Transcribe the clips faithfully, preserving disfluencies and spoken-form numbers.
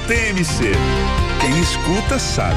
T M C. Quem escuta sabe.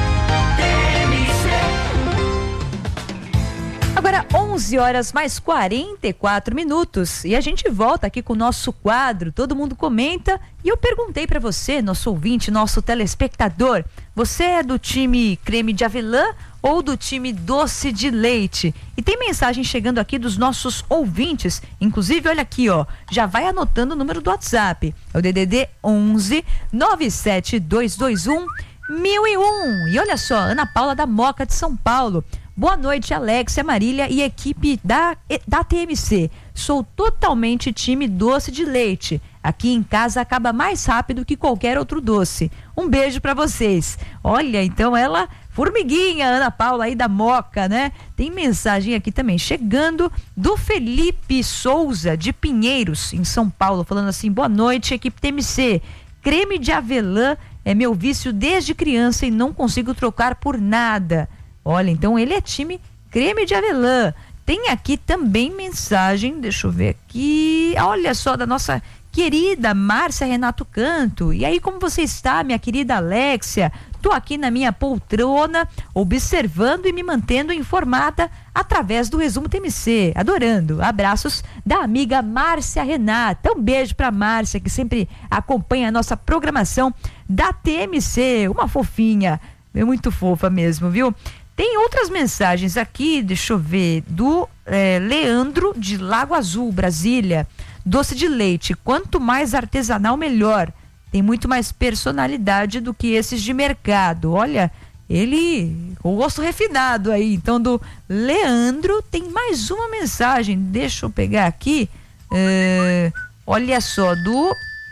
Agora onze horas mais quarenta e quatro minutos e a gente volta aqui com o nosso quadro Todo Mundo Comenta. E eu perguntei para você, nosso ouvinte, nosso telespectador, você é do time creme de avelã ou do time doce de leite? E tem mensagem chegando aqui dos nossos ouvintes, inclusive olha aqui, ó, já vai anotando o número do WhatsApp, é o D D D onze nove sete dois dois um mil e um. E olha só, Ana Paula da Moca de São Paulo. Boa noite, Alexia, Marília e equipe da, da T M C. Sou totalmente time doce de leite. Aqui em casa acaba mais rápido que qualquer outro doce. Um beijo pra vocês. Olha, então ela, formiguinha, Ana Paula aí da Moca, né? Tem mensagem aqui também chegando do Felipe Souza de Pinheiros, em São Paulo, falando assim: boa noite, equipe T M C. Creme de avelã é meu vício desde criança e não consigo trocar por nada. Olha, então ele é time creme de avelã. Tem aqui também mensagem, deixa eu ver aqui, olha só, da nossa querida Márcia Renato Canto. E aí, como você está, minha querida Alexia? Tô aqui na minha poltrona, observando e me mantendo informada através do Resumo T M C. Adorando. Abraços da amiga Márcia Renata. Um beijo pra Márcia, que sempre acompanha a nossa programação da T M C. Uma fofinha, é muito fofa mesmo, viu? Tem outras mensagens aqui, deixa eu ver, do é, Leandro de Lago Azul, Brasília. Doce de leite, quanto mais artesanal, melhor. Tem muito mais personalidade do que esses de mercado. Olha, ele, o gosto refinado aí. Então, do Leandro, tem mais uma mensagem. Deixa eu pegar aqui. É, olha só, do...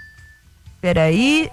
Peraí.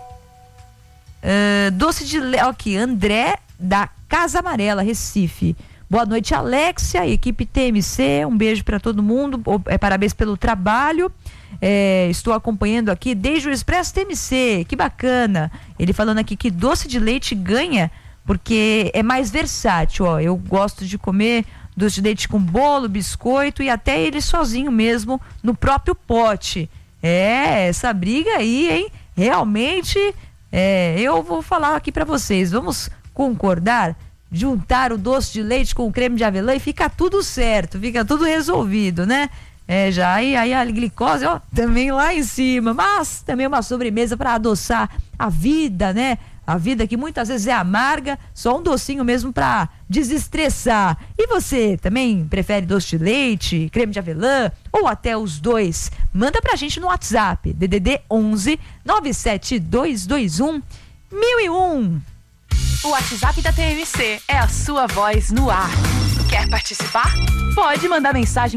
É, doce de leite, aqui, André da Casa Amarela, Recife. Boa noite, Alexia, equipe T M C, um beijo para todo mundo, é, parabéns pelo trabalho. É, estou acompanhando aqui desde o Expresso T M C, que bacana. Ele falando aqui que doce de leite ganha porque é mais versátil, ó. Eu gosto de comer doce de leite com bolo, biscoito e até ele sozinho mesmo no próprio pote. É, essa briga aí, hein? Realmente, é, eu vou falar aqui para vocês, vamos concordar, juntar o doce de leite com o creme de avelã e fica tudo certo, fica tudo resolvido, né? É, já aí, aí a glicose, ó, também lá em cima, mas também uma sobremesa para adoçar a vida, né? A vida que muitas vezes é amarga, só um docinho mesmo para desestressar. E você também prefere doce de leite, creme de avelã ou até os dois? Manda pra gente no WhatsApp, D D D onze nove sete dois dois um mil e um. O WhatsApp da T M C é a sua voz no ar. Quer participar? Pode mandar mensagem